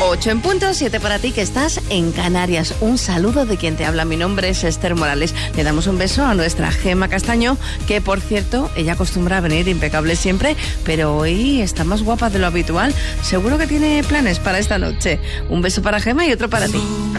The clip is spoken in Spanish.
8 en punto, 7 para ti que estás en Canarias. Un saludo de quien te habla. Mi nombre es Esther Morales. Le damos un beso a nuestra Gema Castaño, que por cierto, ella acostumbra a venir impecable siempre, pero hoy está más guapa de lo habitual. Seguro que tiene planes para esta noche. Un beso para Gema y otro para ti.